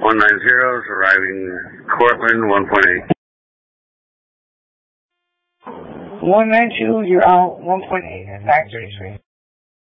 190 is arriving Cortland 1.8. 192, you're out 1.8 at 933.